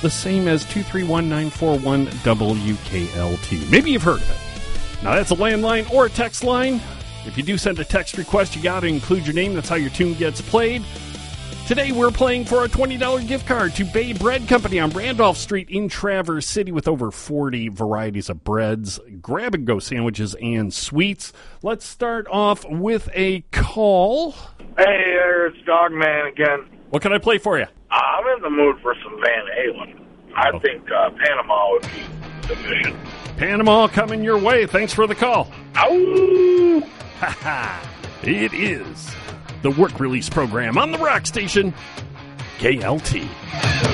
the same as 231-941-WKLT. Maybe you've heard of it. Now, that's a landline or a text line. If you do send a text request, you got to include your name. That's how your tune gets played. Today, we're playing for a $20 gift card to Bay Bread Company on Randolph Street in Traverse City with over 40 varieties of breads, grab-and-go sandwiches, and sweets. Let's start off with a call. Hey there, it's Dogman again. What can I play for you? I'm in the mood for some Van Halen. I think Panama would be sufficient. Panama coming your way. Thanks for the call. Ow! It is the work release program on the rock station, KLT.